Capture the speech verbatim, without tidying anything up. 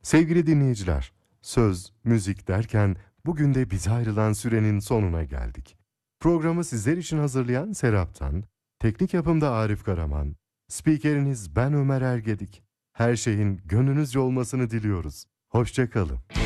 Sevgili dinleyiciler, söz, müzik derken bugün de bize ayrılan sürenin sonuna geldik. Programı sizler için hazırlayan Serap Tan, teknik yapımda Arif Karaman, spikeriniz ben Ömer Ergedik. Her şeyin gönlünüzce olmasını diliyoruz. Hoşça kalın.